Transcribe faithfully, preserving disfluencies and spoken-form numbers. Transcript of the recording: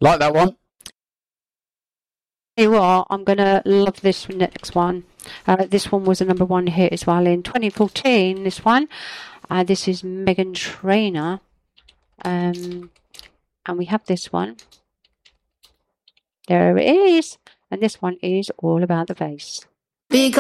Like that one? You are. I'm going to love this next one. Uh, this one was a number one hit as well in twenty fourteen, this one. Uh, this is Meghan Trainor. Um, and we have this one. There it is. And this one is All About the Bass. Because